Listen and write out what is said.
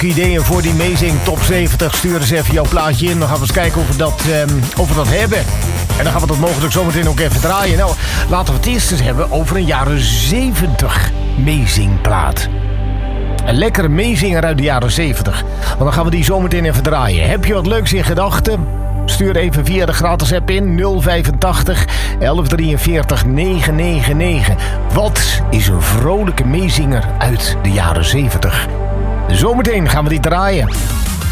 ideeën voor die Amazing Top 70. Stuur eens even jouw plaatje in. Dan gaan we eens kijken of we dat hebben. En dan gaan we dat mogelijk zometeen ook even draaien. Nou, laten we het eerst eens hebben over een jaren 70 Amazing plaat. Een lekkere meezinger uit de jaren 70. Want dan gaan we die zometeen even draaien. Heb je wat leuks in gedachten? Stuur even via de gratis app in 085 1143 999. Wat is een vrolijke meezinger uit de jaren 70? Zometeen gaan we die draaien.